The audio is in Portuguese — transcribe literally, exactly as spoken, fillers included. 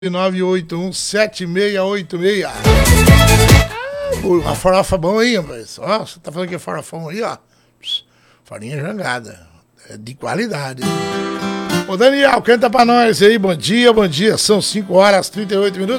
nove oito um sete seis oito seis. Ah, a farofa bom aí, rapaz. Ó, você tá falando que é farofão aí, ó. Farinha jangada. É de qualidade. Ô, Daniel, canta pra nós aí. Bom dia, bom dia. São cinco horas e trinta e oito minutos.